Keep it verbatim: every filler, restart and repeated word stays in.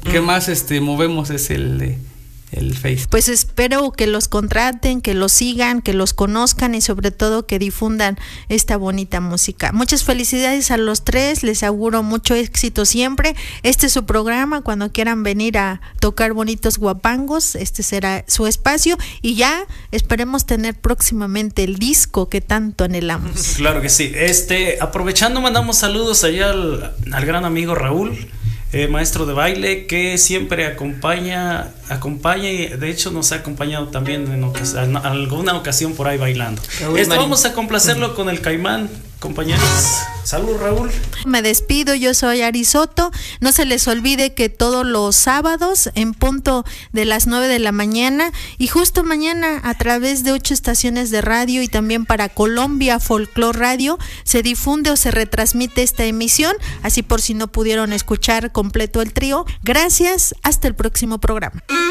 que mm. más este movemos es el de el Face. Pues espero que los contraten, que los sigan, que los conozcan y sobre todo que difundan esta bonita música. Muchas felicidades a los tres, les auguro mucho éxito siempre. Este es su programa, cuando quieran venir a tocar bonitos guapangos, este será su espacio y ya esperemos tener próximamente el disco que tanto anhelamos. Claro que sí. Este, aprovechando, mandamos saludos allá al, al gran amigo Raúl. Eh, maestro de baile que siempre acompaña, acompaña y de hecho nos ha acompañado también en, ocas- en alguna ocasión por ahí bailando. Esto vamos a complacerlo con el Caimán, compañeros. Salud, Raúl. Me despido, yo soy Ari Soto. No se les olvide que todos los sábados en punto de las nueve de la mañana y justo mañana a través de ocho estaciones de radio y también para Colombia Folklore Radio se difunde o se retransmite esta emisión, así por si no pudieron escuchar completo el trío. Gracias, hasta el próximo programa.